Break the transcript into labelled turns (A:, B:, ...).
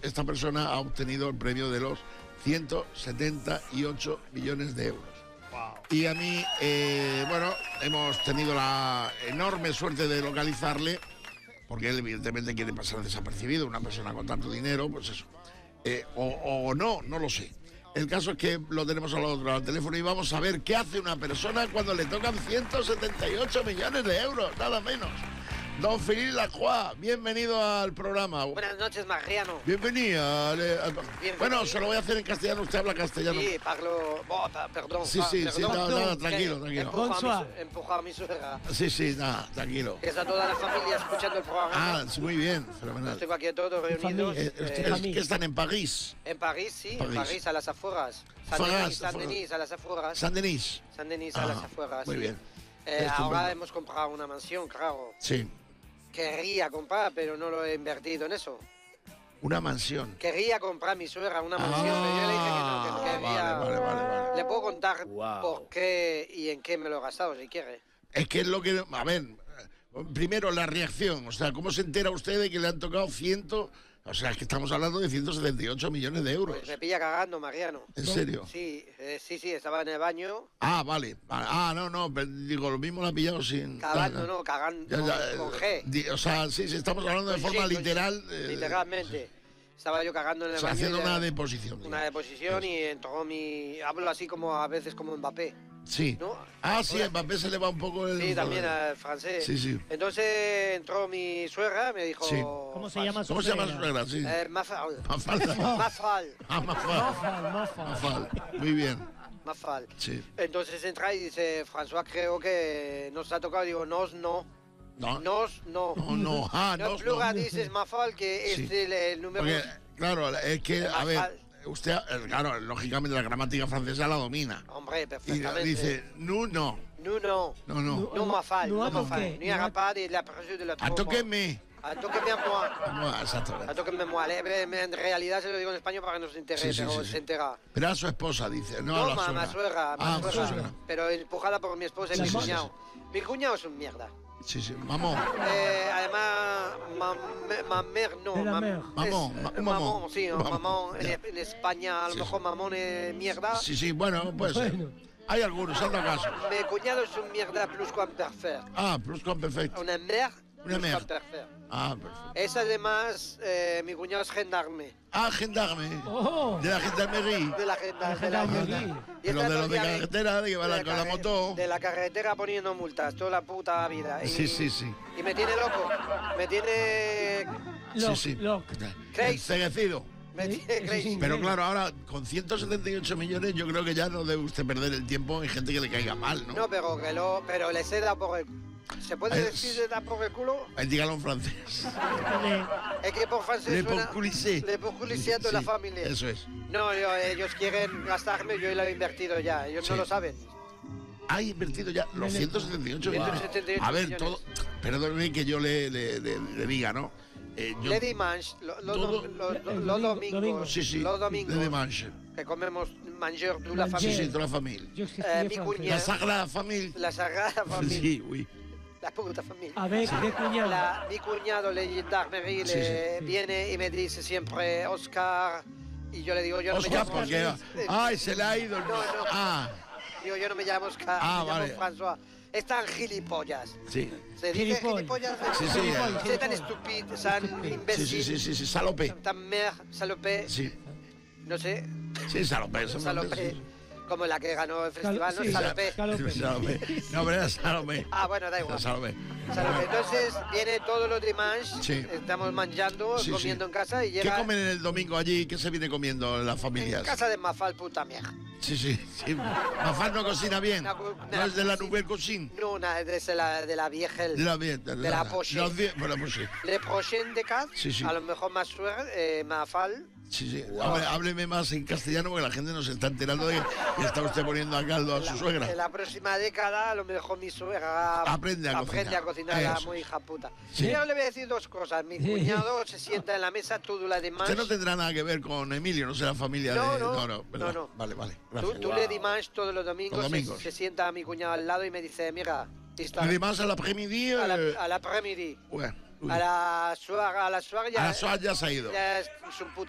A: esta persona ha obtenido el premio de los 178 millones de euros.
B: Wow.
A: Y a mí, bueno, hemos tenido la enorme suerte de localizarle, porque él evidentemente quiere pasar desapercibido, una persona con tanto dinero, pues eso. O no lo sé. El caso es que lo tenemos al otro lado del teléfono y vamos a ver qué hace una persona cuando le tocan 178 millones de euros, nada menos. Don Philippe Lacroix, bienvenido al programa.
C: Buenas noches, Mariano.
A: Bienvenida.
C: Bienvenido.
A: Bueno, se lo voy a hacer en castellano, usted habla castellano.
C: Sí, parlo... perdón.
A: Sí, nada, tranquilo.
C: Empujar a mi suegra.
A: Sí, nada, tranquilo.
C: Que está toda la familia escuchando el programa.
A: Ah, muy bien, fenomenal.
C: Los tengo aquí a todos reunidos.
A: ¿Qué están en París?
C: En París, sí, en París, a las afueras. Saint-Denis, a las afueras.
A: Saint-Denis.
C: Saint-Denis, a las afueras.
A: Muy
C: sí.
A: bien.
C: Ahora hemos comprado una mansión, claro.
A: Sí.
C: Querría comprar, pero no lo he invertido en eso.
A: Una mansión.
C: Quería comprar mi suegra una mansión, pero yo le dije que no quería.
A: Vale.
C: Le puedo contar por qué y en qué me lo he gastado, si quiere.
A: Es que es lo que... A ver, primero la reacción. O sea, ¿cómo se entera usted de que le han tocado O sea, es que estamos hablando de 178 millones de euros.
C: Pues me pilla cagando, Mariano.
A: ¿En serio?
C: Sí, estaba en el baño.
A: Ah, vale. No, digo, lo mismo lo ha pillado sin...
C: Cagando, cagando con G.
A: O sea, sí, estamos hablando de forma literal.
C: Literalmente. Estaba yo cagando en el baño.
A: Haciendo una deposición.
C: Una deposición y entró Hablo así como a veces como Mbappé.
A: Sí.
C: ¿No?
A: Sí, a Mbappé se le va un poco el...
C: Sí, también al francés.
A: Sí.
C: Entonces entró mi suegra, me dijo...
A: Sí.
D: ¿Cómo se llama su
A: suegra? Sí.
C: Mafal.
A: Mafal. Mafal. Muy bien.
C: Mafal.
A: Sí.
C: Entonces entra y dice, François, creo que nos ha tocado. Digo, no. No, plural dices Mafal, que es el número...
A: Porque, claro, es que, a ver... Usted, claro, lógicamente la gramática francesa la domina.
C: Hombre, perfectamente.
A: Y dice, no.
C: No, Mafal, ni a rapaz de la presión de la tropa.
A: Atóqueme
C: a moi.
A: Exactamente.
C: Atóqueme moi. En realidad se lo digo en español para que no se entere, pero se entera.
A: Pero a su esposa, dice, no a la suegra.
C: Suegra. Pero empujada por mi esposa y mi cuñado. Mi cuñado es un mierda.
A: Sí, mamón.
C: Además, mamón, sí, mamón. En España, a lo mejor mamón es mierda.
A: Sí, bueno, pues hay algunos, anda caso.
C: Mi cuñado es un mierda pluscuamperfect.
A: Pluscuamperfect.
C: Una merde.
A: Perfecto.
C: Es además, mi cuñado es gendarme.
A: Gendarme. De la gendarmería.
C: De la gendarmería.
A: Pero de los de carretera, de que van con la moto.
C: De la carretera poniendo multas toda la puta vida.
A: Sí.
C: Y me tiene loco. Me tiene...
A: Loco. Enceguecido.
C: Me tiene crazy.
A: Pero claro, ahora con 178 millones yo creo que ya no debe usted perder el tiempo en gente que le caiga mal, ¿no?
C: No, pero les he dado por el... ¿Se puede decir de dar por el culo?
A: Dígalo en francés.
C: Es que por francés
A: Le
C: suena...
A: pourculisser.
C: Le pourculisser de la familia.
A: Eso es.
C: No, ellos quieren gastarme, yo lo he invertido ya. Ellos no lo saben.
A: ¿Ha invertido ya los 178 millones? A ver, todo... Perdóneme que yo le diga, ¿no?
C: Le dimanche, los domingos.
A: Los domingos. Le dimanche.
C: Que comemos manger de la familia.
A: Sí, toda la familia.
C: Mi cuñada.
A: La Sagrada Familia.
C: La Sagrada Familia.
A: Sí, oui.
C: La puta familia.
D: A ver, ¿qué cuñado?
C: Mi cuñado, le gendarmerie, viene y me dice siempre, Oscar. Y yo le digo, yo no
A: Oscar,
C: me llamo...
A: porque... se le ha ido...
C: No. Digo, yo no me llamo Oscar, me llamo François. Están gilipollas.
A: Sí.
C: ¿Se dice gilipollas?
A: Sí.
C: C'est tan estúpido, tan imbécil.
A: Sí, salopé.
C: Tan salopé.
A: Sí.
C: No sé.
A: Sí, salopé.
C: Salopé. Como la que ganó el festival, ¿no? Salopé.
A: No, pero era Salomé.
C: Bueno, da igual.
A: Salomé.
C: Entonces, viene todos los dimanches, estamos manchando, comiendo en casa y llega...
A: ¿Qué comen el domingo allí? ¿Qué se viene comiendo en las familias?
C: En casa de Mafal, puta mierda.
A: Sí. Mafal no cocina bien. No es de la Nouvelle Cuisine.
C: No, es de la vieja. De la Poché. Le Prochaine de Cas, a lo mejor más suerte, Mafal.
A: Sí. Wow. Hábleme más en castellano porque la gente no se está enterando de que está usted poniendo a caldo a su suegra.
C: En la próxima década, a lo mejor mi suegra
A: aprende a
C: cocinar muy hija puta. Yo le voy a decir dos cosas. Mi cuñado se sienta en la mesa, todo la demás.
A: Usted no tendrá nada que ver con Emilio, no será familia de... No. Vale.
C: Tú le dimanche todos los domingos. Se sienta a mi cuñado al lado y me dice, mira...
A: ¿Le dimanche a l'après-midi?
C: A l'après-midi.
A: Bueno.
C: A la suaga ya...
A: A la suaga ya se ha ido.
C: Ya es un puto